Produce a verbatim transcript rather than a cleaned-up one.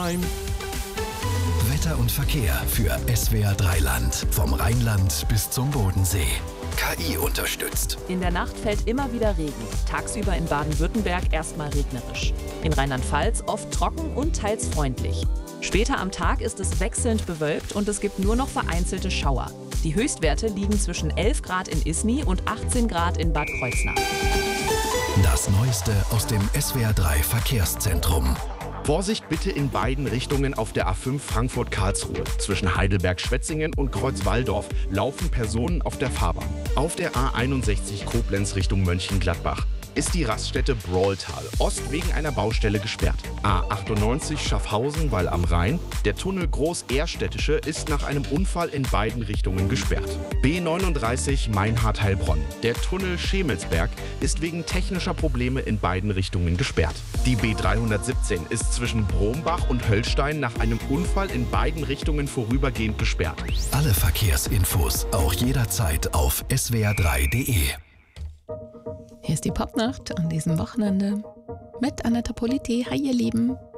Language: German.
Wetter und Verkehr für S W R drei Land. Vom Rheinland bis zum Bodensee. K I unterstützt. In der Nacht fällt immer wieder Regen. Tagsüber in Baden-Württemberg erstmal regnerisch. In Rheinland-Pfalz oft trocken und teils freundlich. Später am Tag ist es wechselnd bewölkt und es gibt nur noch vereinzelte Schauer. Die Höchstwerte liegen zwischen elf Grad in Isny und achtzehn Grad in Bad Kreuznach. Das Neueste aus dem S W R drei Verkehrszentrum. Vorsicht bitte in beiden Richtungen auf der A fünf Frankfurt-Karlsruhe. Zwischen Heidelberg-Schwetzingen und Kreuz-Walldorf laufen Personen auf der Fahrbahn. Auf der A einundsechzig Koblenz Richtung Mönchengladbach ist die Raststätte Brolltal Ost wegen einer Baustelle gesperrt. A achtundneunzig Schaffhausen-Wall am Rhein. Der Tunnel Groß-Ehrstädtische ist nach einem Unfall in beiden Richtungen gesperrt. B neununddreißig Meinhard-Heilbronn. Der Tunnel Schemelsberg ist wegen technischer Probleme in beiden Richtungen gesperrt. Die B dreihundertsiebzehn ist zwischen Brombach und Höllstein nach einem Unfall in beiden Richtungen vorübergehend gesperrt. Alle Verkehrsinfos auch jederzeit auf S W R drei Punkt de. Hier ist die Popnacht an diesem Wochenende mit Annetta Politi. Hi ihr Lieben.